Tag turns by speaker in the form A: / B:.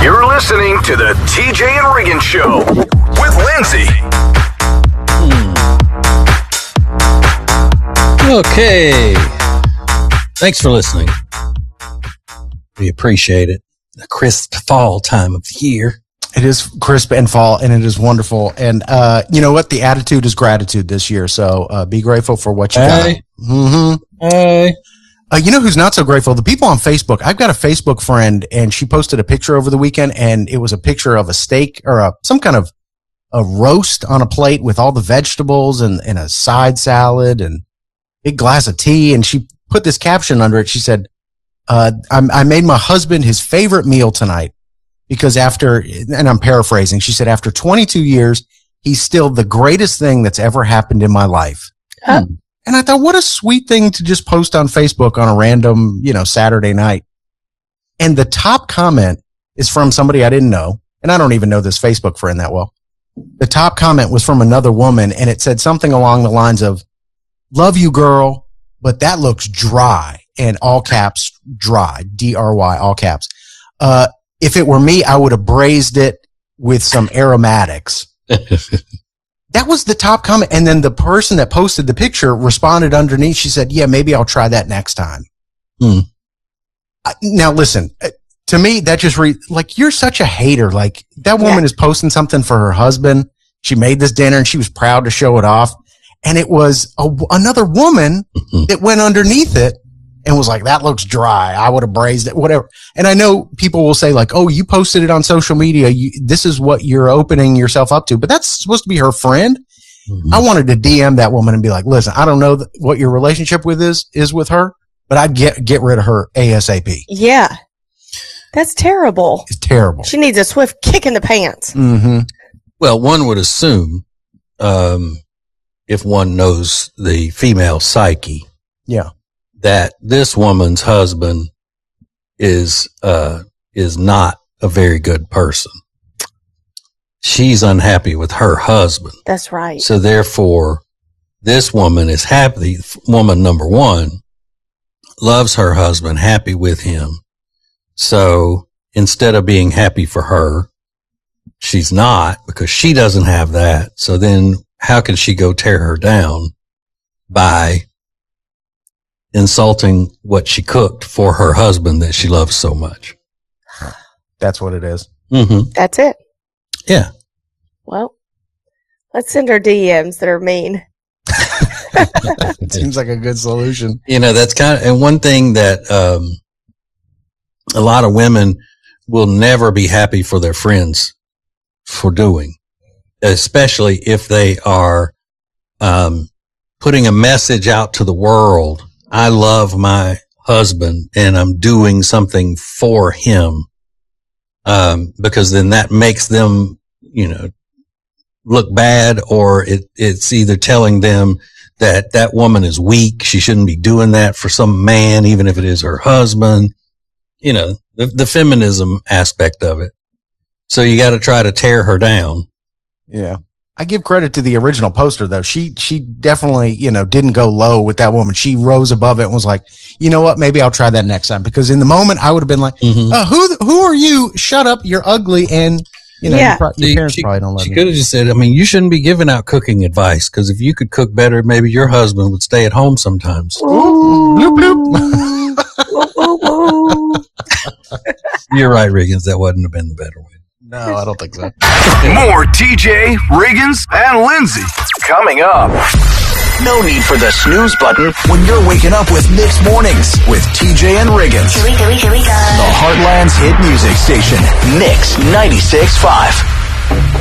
A: You're listening to the TJ and Riggins Show with Lindsay.
B: Okay. Thanks for listening. We appreciate it. The crisp fall time of the year.
C: It is crisp and fall, and it is wonderful. And you know what? The attitude is gratitude this year. So be grateful for what you got. Mm-hmm.
B: Hey.
C: You know who's not so grateful? The people on Facebook. I've got a Facebook friend, and she posted a picture over the weekend, and it was a picture of a steak or some kind of a roast on a plate with all the vegetables and a side salad and big glass of tea. And she put this caption under it. She said, I made my husband his favorite meal tonight because after, and I'm paraphrasing, she said, after 22 years, he's still the greatest thing that's ever happened in my life.
D: Huh?
C: And I thought, what a sweet thing to just post on Facebook on a random, Saturday night. And the top comment is from somebody I didn't know. And I don't even know this Facebook friend that well. The top comment was from another woman, and it said something along the lines of, love you, girl, but that looks dry. And all caps, dry, D-R-Y, all caps. If it were me, I would have braised it with some aromatics. That was the top comment. And then the person that posted the picture responded underneath. She said, yeah, maybe I'll try that next time. Now, listen, to me, that just you're such a hater. Like, that woman is posting something for her husband. She made this dinner and she was proud to show it off. And it was another woman that went underneath it and was like, that looks dry. I would have braised it, whatever. And I know people will say like, oh, you posted it on social media. This is what you're opening yourself up to. But that's supposed to be her friend. Mm-hmm. I wanted to DM that woman and be like, listen, I don't know what your relationship with is with her, but I'd get rid of her ASAP.
D: Yeah. That's terrible.
C: It's terrible.
D: She needs a swift kick in the pants.
C: Mm-hmm.
B: Well, one would assume, if one knows the female psyche.
C: Yeah.
B: That this woman's husband is not a very good person. She's unhappy with her husband.
D: That's right.
B: So therefore, this woman is happy. Woman number one loves her husband, happy with him. So instead of being happy for her, she's not, because she doesn't have that. So then how can she go tear her down by insulting what she cooked for her husband that she loves so much?
C: That's what it is.
B: Mm-hmm.
D: That's it.
B: Yeah.
D: Well, let's send her DMs that are mean.
C: Seems like a good solution.
B: That's and one thing that, a lot of women will never be happy for their friends for doing, especially if they are, putting a message out to the world. I love my husband and I'm doing something for him. Because then that makes them, look bad, or it's either telling them that woman is weak. She shouldn't be doing that for some man, even if it is her husband, the feminism aspect of it. So you got to try to tear her down.
C: Yeah. I give credit to the original poster though. She definitely, didn't go low with that woman. She rose above it and was like, you know what? Maybe I'll try that next time. Because in the moment I would have been like, who are you? Shut up. You're ugly. And, your parents probably don't let
B: you.
C: me.
B: She could have just said, you shouldn't be giving out cooking advice, because if you could cook better, maybe your husband would stay at home sometimes.
D: Ooh.
C: Bloop, bloop.
B: You're right, Riggins. That wouldn't have been the better way.
C: No, I don't think so.
A: More TJ, Riggins, and Lindsay coming up. No need for the snooze button when you're waking up with Mixed Mornings with TJ and Riggins.
E: Here we go.
A: The Heartland's hit music station, Mix 96.5.